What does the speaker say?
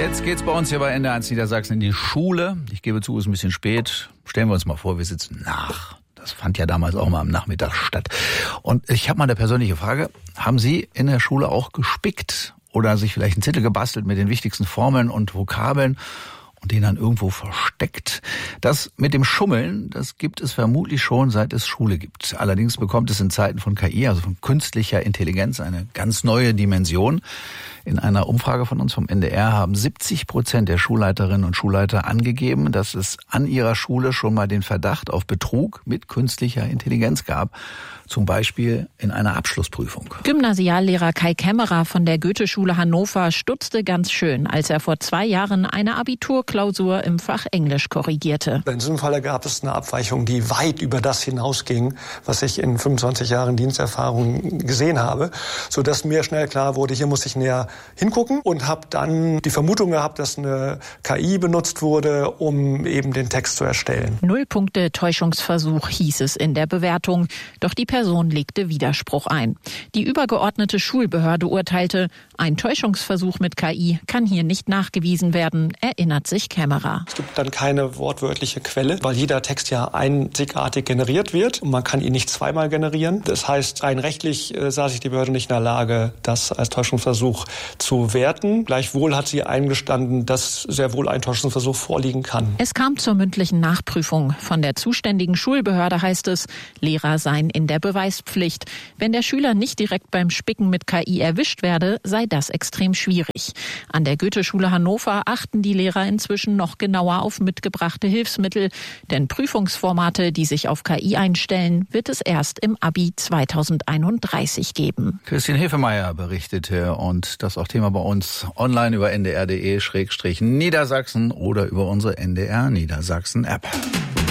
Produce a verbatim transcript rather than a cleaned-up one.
Jetzt geht's bei uns hier bei N D R eins Niedersachsen in die Schule. Ich gebe zu, es ist ein bisschen spät. Stellen wir uns mal vor, wir sitzen nach. Das fand ja damals auch mal am Nachmittag statt. Und ich habe mal eine persönliche Frage. Haben Sie in der Schule auch gespickt oder sich vielleicht einen Zettel gebastelt mit den wichtigsten Formeln und Vokabeln und den dann irgendwo versteckt? Das mit dem Schummeln, das gibt es vermutlich schon, seit es Schule gibt. Allerdings bekommt es in Zeiten von K I, also von künstlicher Intelligenz, eine ganz neue Dimension. In einer Umfrage von uns vom N D R haben siebzig Prozent der Schulleiterinnen und Schulleiter angegeben, dass es an ihrer Schule schon mal den Verdacht auf Betrug mit künstlicher Intelligenz gab. Zum Beispiel in einer Abschlussprüfung. Gymnasiallehrer Kai Kämmerer von der Goethe-Schule Hannover stutzte ganz schön, als er vor zwei Jahren eine Abiturklausur im Fach Englisch korrigierte. In diesem Falle gab es eine Abweichung, die weit über das hinausging, was ich in fünfundzwanzig Jahren Diensterfahrung gesehen habe, sodass mir schnell klar wurde, hier muss ich näher hingucken und habe dann die Vermutung gehabt, dass eine K I benutzt wurde, um eben den Text zu erstellen. Null Punkte Täuschungsversuch hieß es in der Bewertung, doch die Person legte Widerspruch ein. Die übergeordnete Schulbehörde urteilte, ein Täuschungsversuch mit K I kann hier nicht nachgewiesen werden, erinnert sich Kämmerer. Es gibt dann keine wortwörtliche Quelle, weil jeder Text ja einzigartig generiert wird und man kann ihn nicht zweimal generieren. Das heißt, rein rechtlich äh, sah sich die Behörde nicht in der Lage, das als Täuschungsversuch zu werten. Gleichwohl hat sie eingestanden, dass sehr wohl ein Täuschungsversuch vorliegen kann. Es kam zur mündlichen Nachprüfung. Von der zuständigen Schulbehörde heißt es, Lehrer seien in der Beweispflicht. Wenn der Schüler nicht direkt beim Spicken mit K I erwischt werde, sei das extrem schwierig. An der Goethe-Schule Hannover achten die Lehrer inzwischen noch genauer auf mitgebrachte Hilfsmittel. Denn Prüfungsformate, die sich auf K I einstellen, wird es erst im Abi zweitausendeinunddreißig geben. Christine Hefemeyer berichtete und das auch Thema bei uns online über n d r punkt d e Schrägstrich Niedersachsen oder über unsere N D R Niedersachsen App.